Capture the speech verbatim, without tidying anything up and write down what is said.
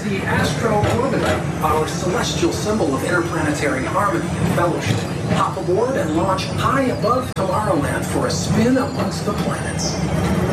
the Astro Orbiter, our celestial symbol of interplanetary harmony and fellowship. Hop aboard and launch high above Tomorrowland for a spin amongst the planets.